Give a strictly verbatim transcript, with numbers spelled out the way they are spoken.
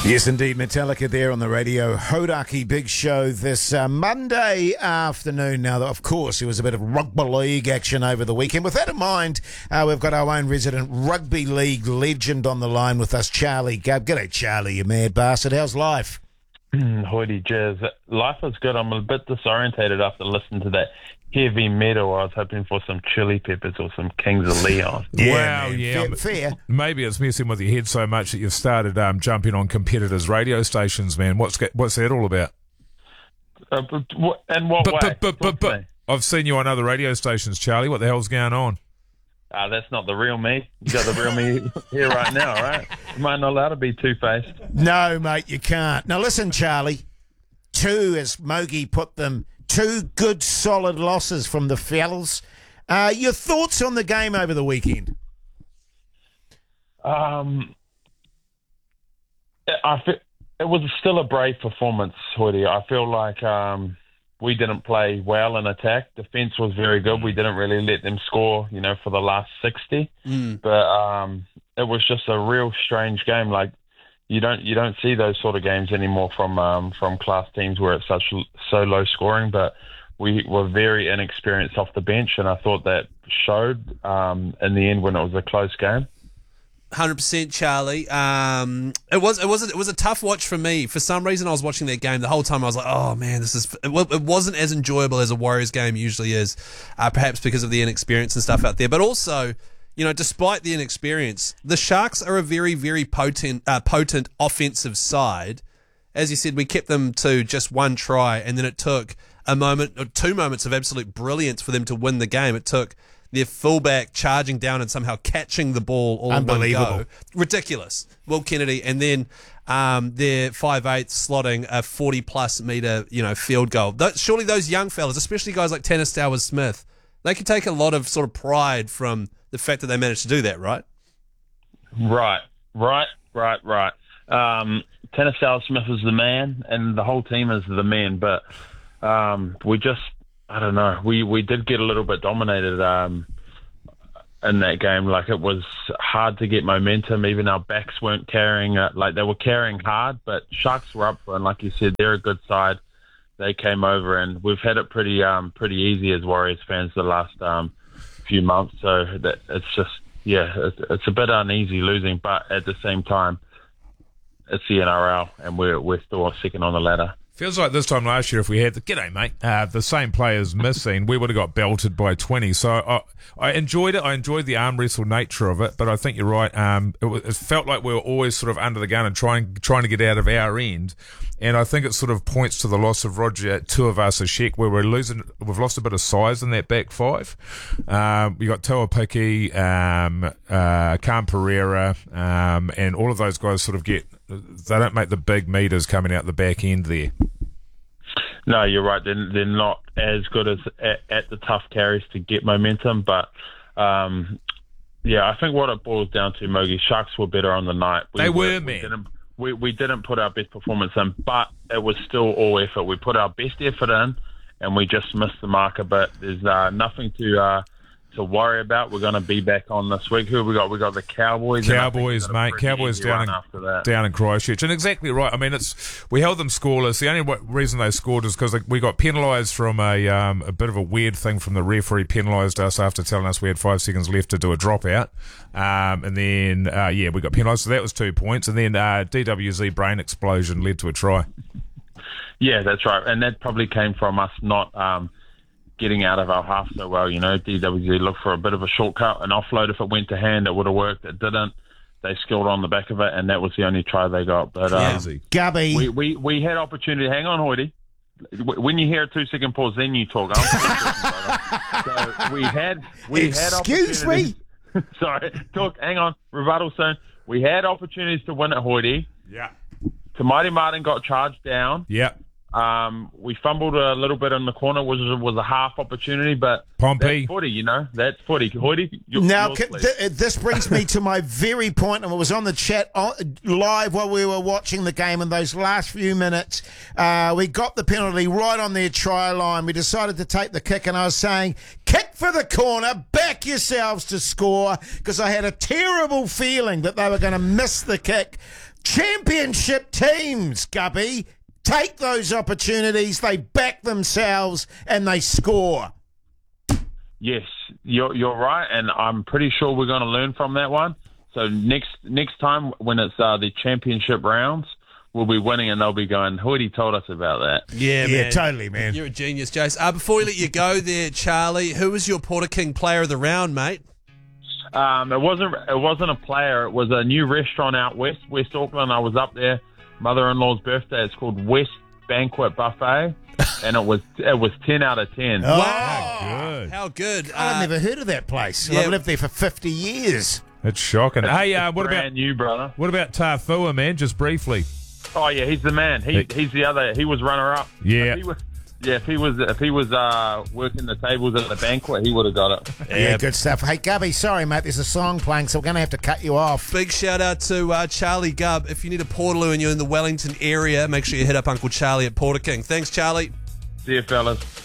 Yes, indeed. Metallica there on the radio. Hodaki Big Show this uh, Monday afternoon. Now, of course, there was a bit of rugby league action over the weekend. With that in mind, uh, we've got our own resident rugby league legend on the line with us, Charlie Gubb. G'day, Charlie, you mad bastard. How's life? Hoity jazz. Life is good. I'm a bit disorientated after listening to that heavy metal. I was hoping for some Chili Peppers or some Kings of Leon. Yeah, wow, man. yeah. Fair, fair. Maybe it's messing with your head so much that you've started um, jumping on competitors' radio stations, man. What's what's that all about? Uh, but, what, in what But, way? but, but, but, Talk to but me. I've seen you on other radio stations, Charlie. What the hell's going on? Ah, that's not the real me. You got the real me here right now, right? Am I not allowed to be two-faced? No, mate, you can't. Now, listen, Charlie. Two, as Mogi put them, two good, solid losses from the fellas. Uh, your thoughts on the game over the weekend? Um, I feel, it was still a brave performance, Hoodie. I feel like um, we didn't play well in attack. Defence was very good. We didn't really let them score, you know, for the last sixty. Mm. But um, it was just a real strange game. Like you don't you don't see those sort of games anymore from um, from class teams where it's such so low scoring. But we were very inexperienced off the bench, and I thought that showed um, in the end when it was a close game. one hundred percent, Charlie. Um, it was it was a, it was a tough watch for me. For some reason, I was watching that game the whole time. I was like, "Oh man, this is." It, it wasn't as enjoyable as a Warriors game usually is, uh, perhaps because of the inexperience and stuff out there. But also, you know, despite the inexperience, the Sharks are a very, very potent, uh, potent offensive side. As you said, we kept them to just one try, and then it took a moment or two moments of absolute brilliance for them to win the game. It took their fullback charging down and somehow catching the ball all in one Unbelievable. go. Ridiculous. Will Kennedy, and then um, their five eight slotting a forty-plus metre, you know, field goal. Th- surely those young fellas, especially guys like Tanner Stowers-Smith, they could take a lot of sort of pride from the fact that they managed to do that, right? Right, right, right, right. Um, Tanner Stowers-Smith is the man, and the whole team is the man, but um, we just, I don't know, we, we did get a little bit dominated um, in that game. Like, it was hard to get momentum. Even our backs weren't carrying it. Like, they were carrying hard, but Sharks were up for it, and like you said, they're a good side. They came over, and we've had it pretty um, pretty easy as Warriors fans the last um, few months. So that, it's just, yeah, it's, it's a bit uneasy losing, but at the same time, it's the N R L, and we're we're still second on the ladder. Feels like this time last year, if we had the g'day mate, uh, the same players missing, we would have got belted by twenty. So I, I enjoyed it. I enjoyed the arm wrestle nature of it. But I think you're right. Um, it, was, it felt like we were always sort of under the gun and trying trying to get out of our end. And I think it sort of points to the loss of Roger Tuivasa-Sheck, where we're losing. We've lost a bit of size in that back five. Um, we got Tuapiki, um, uh, Cam Pereira, um, and all of those guys sort of get. They don't make the big meters coming out the back end there. No, you're right. They're, they're not as good as at, at the tough carries to get momentum. But, um, yeah, I think what it boils down to, Mogi, Sharks were better on the night. We they were, were man. We didn't, we, we didn't put our best performance in, but it was still all effort. We put our best effort in, and we just missed the mark a bit. There's uh, nothing to... Uh, to worry about. We're going to be back on this week. Who have we got? We got the Cowboys. Cowboys, mate. Cowboys down in, after that. down in Christchurch. And exactly right. I mean, it's we held them scoreless. The only w- reason they scored is because we got penalised from a um, a bit of a weird thing from the referee. Penalised us after telling us we had five seconds left to do a dropout. Um, and then, uh, yeah, we got penalised. So that was two points. And then uh, D W Z brain explosion led to a try. Yeah, that's right. And that probably came from us not... Um, getting out of our half so well, you know. D W Z looked for a bit of a shortcut, an offload. If it went to hand, it would have worked. It didn't. They skilled on the back of it, and that was the only try they got. But um, Gubby. we, we we had opportunity. Hang on, Hoyty. When you hear a two-second pause, then you talk. I'm so we had we had Excuse me. Sorry, talk. Hang on. Rebuttal soon. We had opportunities to win at Hoyty. Yeah. Tamati Martin got charged down. Yeah. Um, we fumbled a little bit in the corner, which was, was a half opportunity, but Pompey. that's footy, you know. That's footy. Hoyty, you're, Now, yours, c- please. th- this brings me to my very point, and it was on the chat uh, live while we were watching the game in those last few minutes. Uh, we got the penalty right on their try line. We decided to take the kick, and I was saying, kick for the corner, back yourselves to score, because I had a terrible feeling that they were going to miss the kick. Championship teams, Gubby, take those opportunities, they back themselves, and they score. Yes, you're you're right, and I'm pretty sure we're going to learn from that one. So next next time when it's uh, the championship rounds, we'll be winning, and they'll be going, Hoodie told us about that. Yeah, Yeah, man. totally, man. You're a genius, Jace. Uh, before we let you go there, Charlie, who was your Porter King player of the round, mate? Um, it wasn't it wasn't a player. It was a new restaurant out west, West Auckland. I was up there. Mother-in-law's birthday. It's called West Banquet Buffet, and it was it was ten out of ten. Oh, Good. How good. I've Uh, never heard of that place. yeah. I've lived there for fifty years. It's shocking. Hey, uh, what Brand about new, brother? what about Tafua, man? Just briefly. Oh yeah, he's the man. He Hey. he's the other. He was runner up. Yeah. If he was, yeah. If he was if he was uh, working the tables at the banquet, he would have got it. Yeah, good stuff. Hey, Gubby, sorry, mate, there's a song playing, so we're going to have to cut you off. Big shout out to uh, Charlie Gubb. If you need a Portaloo and you're in the Wellington area, make sure you hit up Uncle Charlie at Porter King. Thanks, Charlie. See you, fellas.